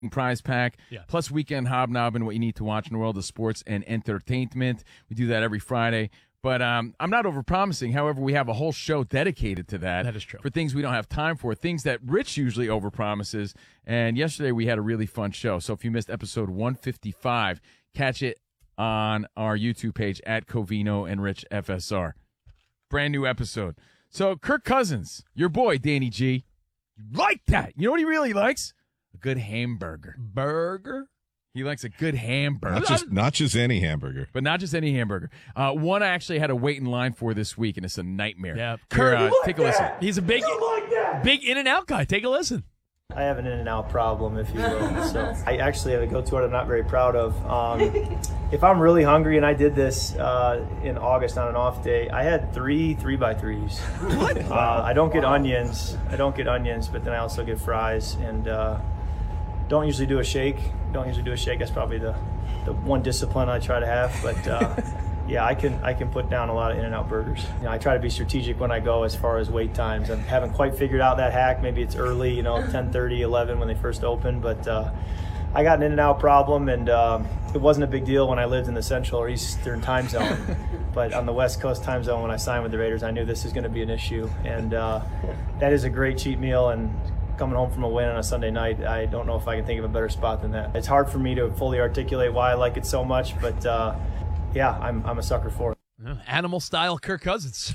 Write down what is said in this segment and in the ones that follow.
prize pack, Yeah. plus weekend hobnobbing, what you need to watch in the world of sports and entertainment. We do that every Friday. But I'm not overpromising. However, we have a whole show dedicated to that. That is true. For things we don't have time for, things that Rich usually overpromises. And yesterday we had a really fun show. So if you missed episode 155, catch it on our YouTube page at Covino and Rich FSR. Brand new episode. So Kirk Cousins, your boy, Danny G, like that. You know what he really likes? A good hamburger. Burger? He likes a good hamburger. Not just any hamburger. But not just any hamburger. One I actually had to wait in line for this week, and it's a nightmare. Yeah. Here, take a listen. He's a big In-N-Out guy. Take a listen. I have an In-N-Out problem, if you will. So I actually have a go-to I'm not very proud of. If I'm really hungry, and I did this in August on an off day, I had 3 3x3s. What? I don't get onions. But then I also get fries, and don't usually do a shake. That's probably the one discipline I try to have. But yeah, I can put down a lot of In-N-Out burgers. I try to be strategic when I go as far as wait times. I haven't quite figured out that hack. Maybe it's early, 10:30, 11 when they first open. But I got an In-N-Out problem, and it wasn't a big deal when I lived in the Central or Eastern time zone. But on the West Coast time zone, when I signed with the Raiders, I knew this is going to be an issue. And that is a great cheat meal. And coming home from a win on a Sunday night, I don't know if I can think of a better spot than that. It's hard for me to fully articulate why I like it so much, but yeah, I'm a sucker for it. Animal style Kirk Cousins.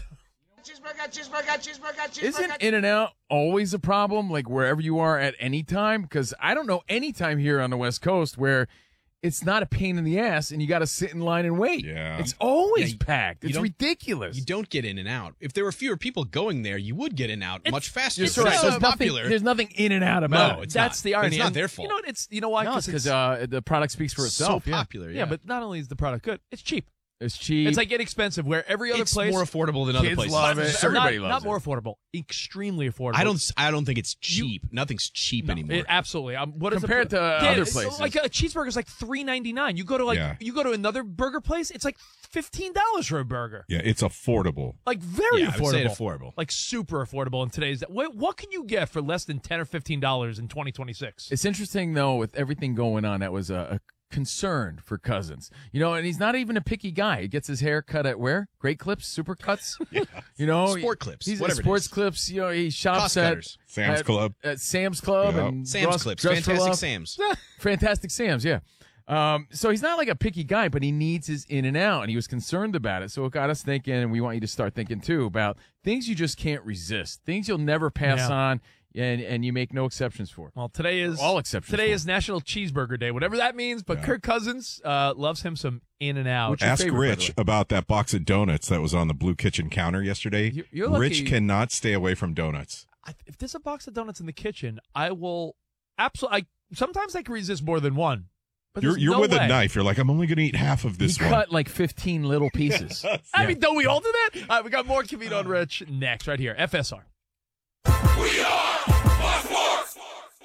Isn't In-N-Out always a problem, like wherever you are at any time? Because I don't know any time here on the West Coast where it's not a pain in the ass and you got to sit in line and wait. Yeah. It's always packed. It's ridiculous. You don't get In-N-Out. If there were fewer people going there, you would get In-N-Out much faster. You're right. It's so popular. There's nothing In-N-Out about it. That's the irony. It's not And their fault. You know why? No, it's because the product speaks for itself. So popular. Yeah, but not only is the product good, it's cheap. It's cheap. It's like inexpensive, where every other it's place more affordable than other kids places. love it. Everybody loves not it. more affordable, extremely affordable. I don't think it's cheap. Nothing's cheap anymore. Absolutely. What is Compared to other places. Like a cheeseburger's like $3.99. You go to you go to another burger place, it's like $15 for a burger. Yeah, it's affordable. Like very I affordable. would say affordable. Like super affordable in today's. What can you get for less than $10 or $15 in 2026? It's interesting, though, with everything going on, that was a concern for Cousins. And he's not even a picky guy. He gets his hair cut at where? Great Clips, Super Cuts? Sport Clips, He's whatever at Sports it is. Clips. He shops Cost at cutters. Sam's Club. At Sam's Club. Yep. And Sam's Ross Clips. Dress for Fantastic Love. Sam's. Fantastic Sam's, yeah. So he's not like a picky guy, but he needs his In-N-Out, and he was concerned about it. So it got us thinking, and we want you to start thinking, too, about things you just can't resist, things you'll never pass on, and you make no exceptions for. Well, today is all exceptions. Today is National Cheeseburger Day, whatever that means. But Kirk Cousins loves him some In-N-Out. Ask favorite, Rich about that box of donuts that was on the Blue Kitchen counter yesterday. You're lucky. Rich cannot stay away from donuts. If there's a box of donuts in the kitchen, I will absolutely. Sometimes I can resist more than one. But You're no with way. a knife. You're like, I'm only going to eat half of this He one. cut like 15 little pieces. I mean, don't we all do that? All right, we got more Covino and Rich next, right here. FSR. We are Fox Sports.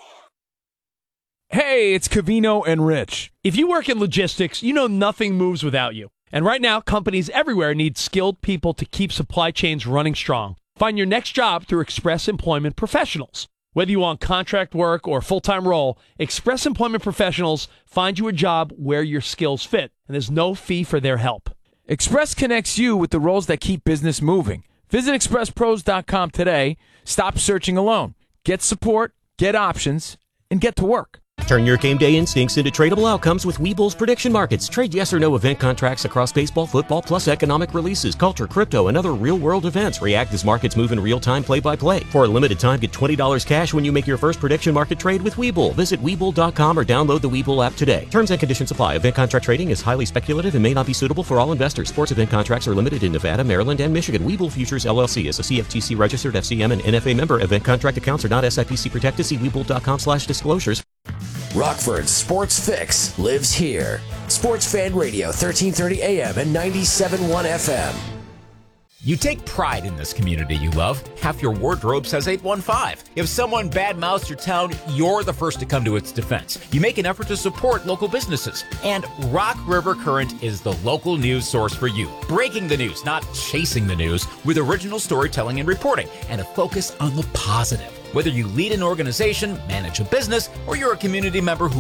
Hey, it's Covino and Rich. If you work in logistics, you know nothing moves without you. And right now, companies everywhere need skilled people to keep supply chains running strong. Find your next job through Express Employment Professionals. Whether you want contract work or a full-time role, Express Employment Professionals find you a job where your skills fit, and there's no fee for their help. Express connects you with the roles that keep business moving. Visit expresspros.com today. Stop searching alone. Get support, get options, and get to work. Turn your game day instincts into tradable outcomes with Webull's prediction markets. Trade yes or no event contracts across baseball, football, plus economic releases, culture, crypto, and other real-world events. React as markets move in real time, play-by-play. For a limited time, get $20 cash when you make your first prediction market trade with Webull. Visit Webull.com or download the Webull app today. Terms and conditions apply. Event contract trading is highly speculative and may not be suitable for all investors. Sports event contracts are limited in Nevada, Maryland, and Michigan. Webull Futures LLC is a CFTC registered FCM and NFA member. Event contract accounts are not SIPC protected. See Webull.com/disclosures. Rockford's Sports Fix lives here. Sports Fan Radio, 1330 AM and 97.1 FM. You take pride in this community you love. Half your wardrobe says 815. If someone badmouths your town, you're the first to come to its defense. You make an effort to support local businesses. And Rock River Current is the local news source for you. Breaking the news, not chasing the news, with original storytelling and reporting, and a focus on the positive. Whether you lead an organization, manage a business, or you're a community member who